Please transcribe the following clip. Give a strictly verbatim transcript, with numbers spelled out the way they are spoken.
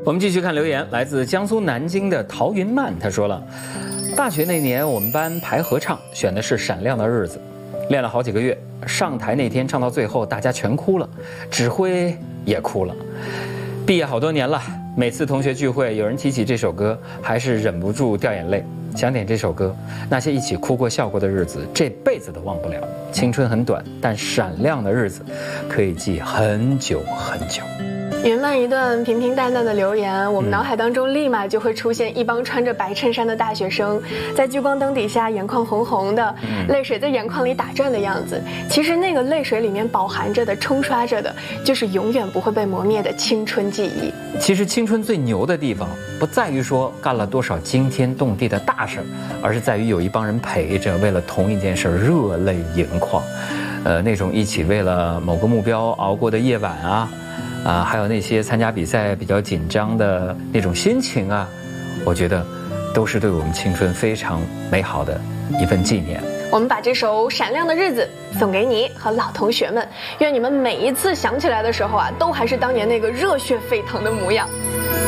我们继续看留言，来自江苏南京的陶云曼，他说了，大学那年我们班排合唱，选的是《闪亮的日子》，练了好几个月，上台那天唱到最后，大家全哭了，指挥也哭了。毕业好多年了，每次同学聚会有人提起这首歌，还是忍不住掉眼泪。想点这首歌，那些一起哭过笑过的日子，这辈子都忘不了。青春很短，但闪亮的日子可以记很久很久。 云漫一段平平淡淡的留言，我们脑海当中立马就会出现一帮穿着白衬衫的大学生，在聚光灯底下眼眶红红的，泪水在眼眶里打转的样子。其实那个泪水里面饱含着的、冲刷着的，就是永远不会被磨灭的青春记忆。 其实青春最牛的地方，不在于说干了多少惊天动地的大事，而是在于有一帮人陪着，为了同一件事热泪盈眶。呃，那种一起为了某个目标熬过的夜晚啊。啊，还有那些参加比赛比较紧张的那种心情啊，我觉得都是对我们青春非常美好的一份纪念。 我们把这首《闪亮的日子》送给你和老同学们，愿你们每一次想起来的时候啊，都还是当年那个热血沸腾的模样。